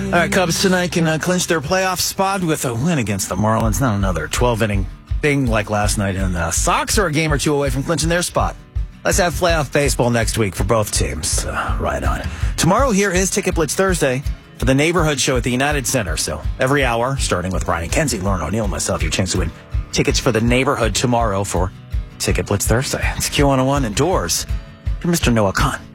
All right, Cubs tonight can clinch their playoff spot with a win against the Marlins. Not another 12-inning thing like last night. And the Sox are a game or two away from clinching their spot. Let's have playoff baseball next week for both teams. Right on. Tomorrow here is Ticket Blitz Thursday for the Neighborhood Show at the United Center. So every hour, starting with Ryan Kenzie, Lauren O'Neill, and myself, your chance to win tickets for the Neighborhood tomorrow for Ticket Blitz Thursday. It's Q101 indoors for Mr. Noah Khan.